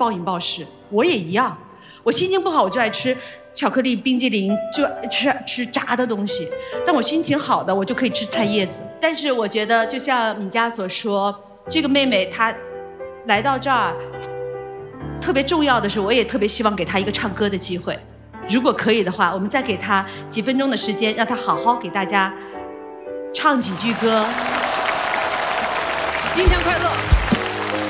暴饮暴食，我也一样。我心情不好，我就爱吃巧克力、冰激凌，就吃炸的东西。但我心情好的，我就可以吃菜叶子。但是我觉得，就像米佳所说，这个妹妹她来到这儿，特别重要的是，我也特别希望给她一个唱歌的机会。如果可以的话，我们再给她几分钟的时间，让她好好给大家唱几句歌。 音响快乐。